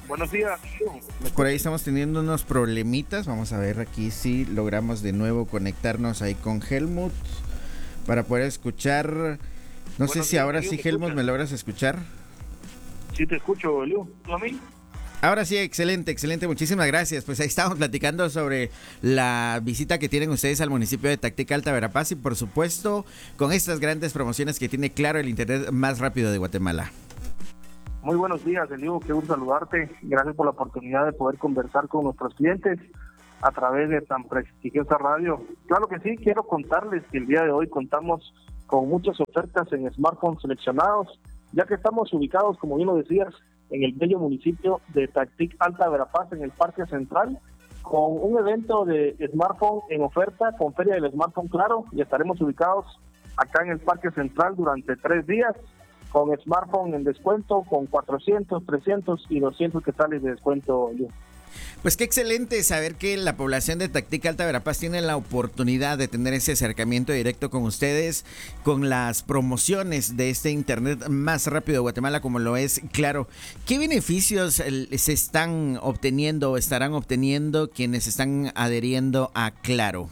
Buenos días. Por ahí estamos teniendo unos problemitas. Vamos a ver aquí si logramos de nuevo conectarnos ahí con Helmut para poder escuchar. No sé si ahora sí, Helmut, ¿me logras escuchar? Sí, te escucho, Eliu. ¿Tú a mí? Ahora sí, excelente, muchísimas gracias. Pues ahí estamos platicando sobre la visita que tienen ustedes al municipio de Tactica, Alta Verapaz, y por supuesto con estas grandes promociones que tiene Claro, el internet más rápido de Guatemala. Muy buenos días, Eliu, qué gusto saludarte. Gracias por la oportunidad de poder conversar con nuestros clientes a través de tan prestigiosa radio. Claro que sí, quiero contarles que el día de hoy contamos con muchas ofertas en smartphones seleccionados, ya que estamos ubicados, como bien lo decías, en el bello municipio de Tactic, Alta Verapaz, en el Parque Central, con un evento de smartphone en oferta, con Feria del Smartphone Claro, y estaremos ubicados acá en el Parque Central durante 3 días, con smartphone en descuento, con 400, 300 y 200 quetzales de descuento. Pues qué excelente saber que la población de Tactica, Alta Verapaz tiene la oportunidad de tener ese acercamiento directo con ustedes, con las promociones de este internet más rápido de Guatemala como lo es Claro. ¿Qué beneficios se están obteniendo o estarán obteniendo quienes están adheriendo a Claro?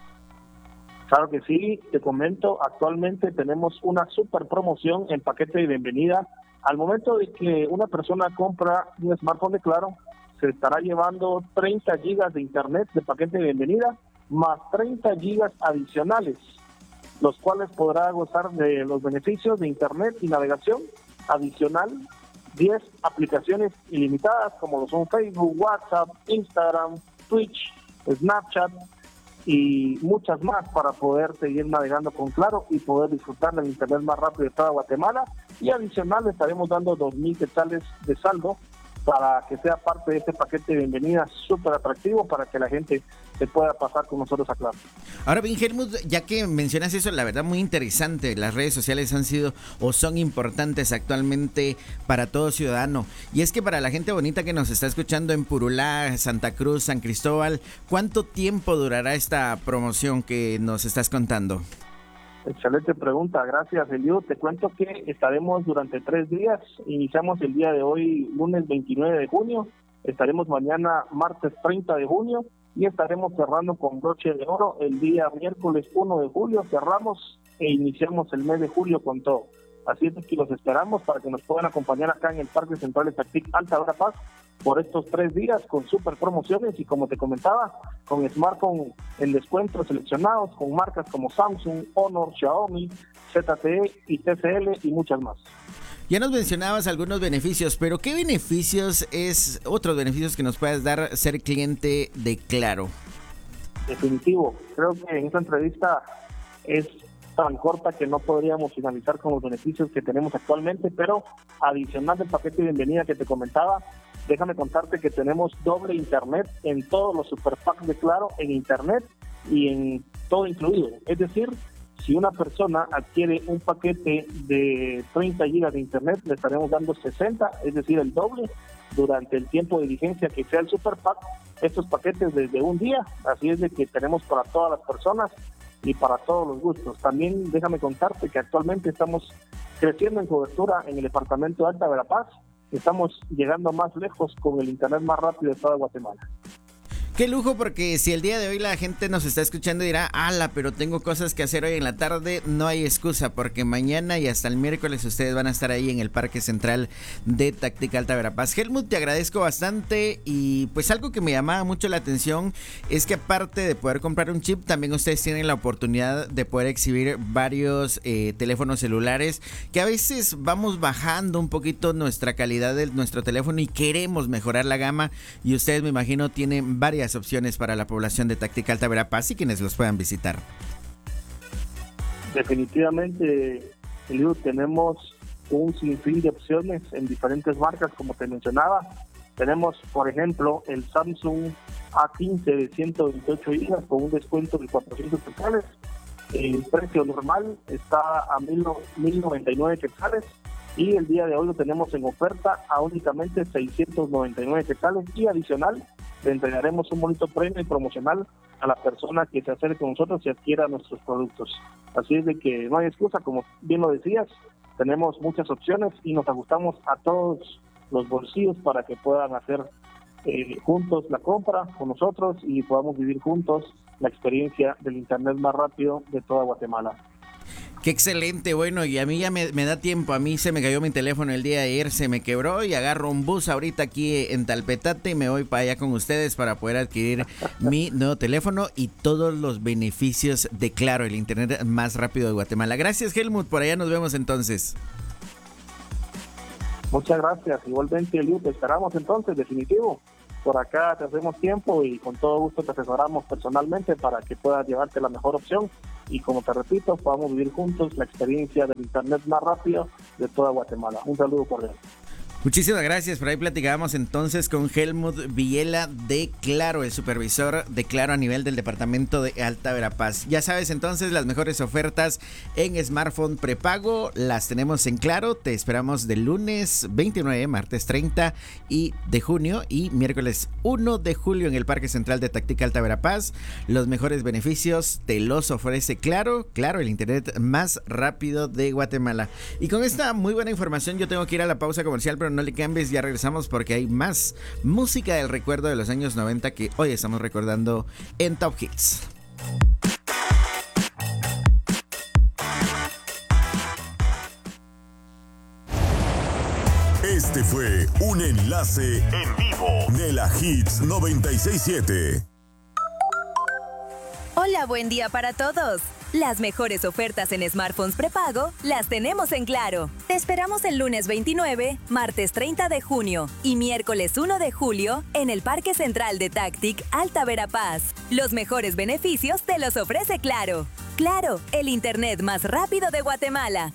Claro que sí, te comento, actualmente tenemos una super promoción en paquete de bienvenida. Al momento de que una persona compra un smartphone de Claro, se estará llevando 30 gigas de internet de paquete de bienvenida, más 30 gigas adicionales, los cuales podrá gozar de los beneficios de internet y navegación adicional, 10 aplicaciones ilimitadas como lo son Facebook, WhatsApp, Instagram, Twitch, Snapchat y muchas más para poder seguir navegando con Claro y poder disfrutar del internet más rápido de toda Guatemala. Y adicional le estaremos dando 2,000 quetzales de saldo para que sea parte de este paquete de bienvenida súper atractivo para que la gente se pueda pasar con nosotros a Claro. Ahora bien, Helmut, ya que mencionas eso, la verdad muy interesante, las redes sociales han sido o son importantes actualmente para todo ciudadano, y es que para la gente bonita que nos está escuchando en Purulá, Santa Cruz, San Cristóbal, ¿cuánto tiempo durará esta promoción que nos estás contando? Excelente pregunta, gracias, Eliu. Te cuento que estaremos durante 3 días. Iniciamos el día de hoy, lunes 29 de junio. Estaremos mañana, martes 30 de junio. Y estaremos cerrando con broche de oro el día miércoles 1 de julio. Cerramos e iniciamos el mes de julio con todo. Así es que los esperamos para que nos puedan acompañar acá en el Parque Central de Tactic, Alta Verapaz, por estos 3 días con super promociones y, como te comentaba, con smartphone en descuentos seleccionados con marcas como Samsung, Honor, Xiaomi, ZTE y TCL y muchas más. Ya nos mencionabas algunos beneficios, pero ¿qué otros beneficios que nos puedas dar ser cliente de Claro? Definitivo, creo que en esta entrevista es tan corta que no podríamos finalizar con los beneficios que tenemos actualmente, pero adicional del paquete de bienvenida que te comentaba, déjame contarte que tenemos doble internet en todos los super packs de Claro, en internet y en todo incluido. Es decir, si una persona adquiere un paquete de 30 gigas de internet, le estaremos dando 60, es decir, el doble durante el tiempo de vigencia que sea el super pack. Estos paquetes desde un día, así es de que tenemos para todas las personas y para todos los gustos. También déjame contarte que actualmente estamos creciendo en cobertura en el departamento de Alta Verapaz. Estamos llegando más lejos con el internet más rápido de toda Guatemala. Qué lujo, porque si el día de hoy la gente nos está escuchando y dirá, ala, pero tengo cosas que hacer hoy en la tarde, no hay excusa, porque mañana y hasta el miércoles ustedes van a estar ahí en el Parque Central de Tactica, Alta Verapaz. Helmut, te agradezco bastante, y pues algo que me llamaba mucho la atención es que aparte de poder comprar un chip, también ustedes tienen la oportunidad de poder exhibir varios teléfonos celulares, que a veces vamos bajando un poquito nuestra calidad de nuestro teléfono y queremos mejorar la gama, y ustedes, me imagino, tienen varias opciones para la población de Tactica, Alta Verapaz y quienes los puedan visitar. Definitivamente, Eliud, tenemos un sinfín de opciones en diferentes marcas, como te mencionaba. Tenemos, por ejemplo, el Samsung A15 de 128 GB con un descuento de 400 quetzales. El precio normal está a 1,099 quetzales, y el día de hoy lo tenemos en oferta a únicamente 699 quetzales, y adicional le entregaremos un bonito premio promocional a la persona que se acerque con nosotros y adquiera nuestros productos. Así es de que no hay excusa, como bien lo decías, tenemos muchas opciones y nos ajustamos a todos los bolsillos para que puedan hacer juntos la compra con nosotros y podamos vivir juntos la experiencia del internet más rápido de toda Guatemala. Qué excelente, bueno, y a mí ya me da tiempo, a mí se me cayó mi teléfono el día de ayer, se me quebró y agarro un bus ahorita aquí en Talpetate y me voy para allá con ustedes para poder adquirir mi nuevo teléfono y todos los beneficios de Claro, el internet más rápido de Guatemala. Gracias, Helmut, por allá nos vemos entonces. Muchas gracias, igualmente, Eliud, te esperamos entonces, definitivo. Por acá te hacemos tiempo y con todo gusto te asesoramos personalmente para que puedas llevarte la mejor opción y, como te repito, podamos vivir juntos la experiencia del internet más rápido de toda Guatemala. Un saludo cordial. Muchísimas gracias, por ahí platicábamos entonces con Helmut Villela de Claro, el supervisor de Claro a nivel del departamento de Alta Verapaz. Ya sabes entonces, las mejores ofertas en smartphone prepago las tenemos en Claro, te esperamos del lunes 29, martes 30 y de junio y miércoles 1 de julio en el Parque Central de Tactica Alta Verapaz. Los mejores beneficios te los ofrece Claro, Claro, el internet más rápido de Guatemala. Y con esta muy buena información yo tengo que ir a la pausa comercial, pero no le cambies, ya regresamos porque hay más música del recuerdo de los años 90 que hoy estamos recordando en Top Hits. Este fue un enlace en vivo de la Hits 96.7. Hola, buen día para todos. Las mejores ofertas en smartphones prepago las tenemos en Claro. Te esperamos el lunes 29, martes 30 de junio y miércoles 1 de julio en el Parque Central de Tactic Alta Verapaz. Los mejores beneficios te los ofrece Claro. Claro, el internet más rápido de Guatemala.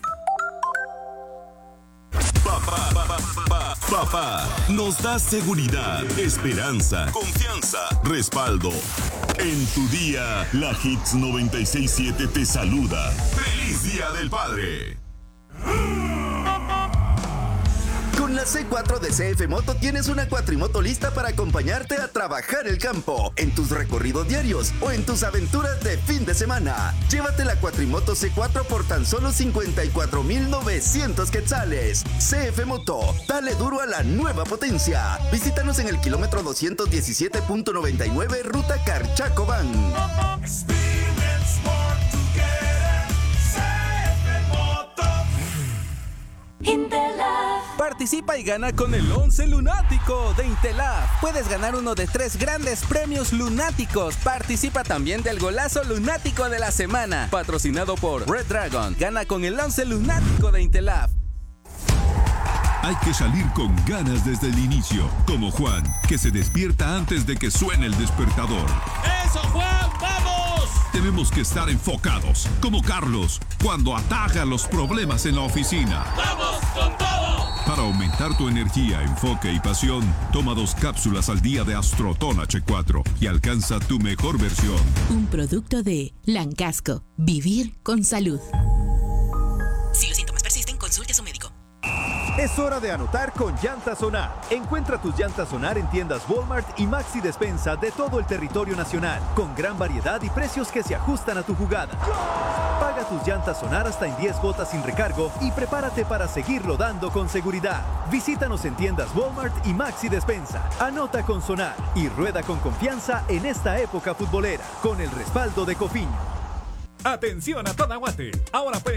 Papá nos da seguridad, esperanza, confianza, respaldo. En tu día, la Hits 96.7 te saluda. ¡Feliz Día del Padre! Con la C4 de CF Moto tienes una cuatrimoto lista para acompañarte a trabajar el campo, en tus recorridos diarios o en tus aventuras de fin de semana. Llévate la cuatrimoto C4 por tan solo 54,900 quetzales. CF Moto, dale duro a la nueva potencia. Visítanos en el kilómetro 217.99 Ruta Carchacobán. Participa y gana con el 11 Lunático de Intelaf. Puedes ganar uno de 3 grandes premios lunáticos. Participa también del Golazo Lunático de la Semana, patrocinado por Red Dragon. Gana con el 11 Lunático de Intelaf. Hay que salir con ganas desde el inicio, como Juan, que se despierta antes de que suene el despertador. ¡Eso, Juan! ¡Vamos! Tenemos que estar enfocados, como Carlos, cuando ataja los problemas en la oficina. ¡Vamos con todo! Para aumentar tu energía, enfoque y pasión, toma 2 cápsulas al día de Astroton H4 y alcanza tu mejor versión. Un producto de Lancasco. Vivir con salud. Si los síntomas persisten, consulte a su médico. Es hora de anotar con Llantas Sonar. Encuentra tus llantas Sonar en tiendas Walmart y Maxi Despensa de todo el territorio nacional, con gran variedad y precios que se ajustan a tu jugada. Paga tus llantas Sonar hasta en 10 botas sin recargo y prepárate para seguirlo dando con seguridad. Visítanos en tiendas Walmart y Maxi Despensa. Anota con Sonar y rueda con confianza en esta época futbolera, con el respaldo de Cofiño. Atención a toda Guate. Ahora puedes